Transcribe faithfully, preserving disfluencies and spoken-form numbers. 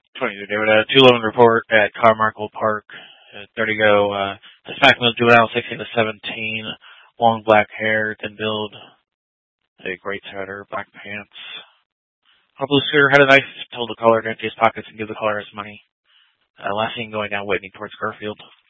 twenty-two, David. Uh, two eleven report at Carmichael Park. Uh, thirty go. Uh, the smack mill juvenile, sixteen to seventeen. Long black hair, thin build. A great sweater, black pants. Our blue suitor had a knife, told the caller to empty his pockets and give the caller his money. Uh, last seen going down Whitney towards Garfield.